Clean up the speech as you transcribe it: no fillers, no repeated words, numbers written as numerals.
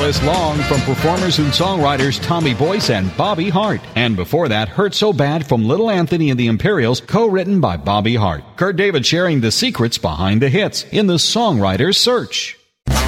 Silas Long from performers and songwriters Tommy Boyce and Bobby Hart. And before that, Hurt So Bad from Little Anthony and the Imperials, co-written by Bobby Hart. Kurt David sharing the secrets behind the hits in the Songwriter's Search.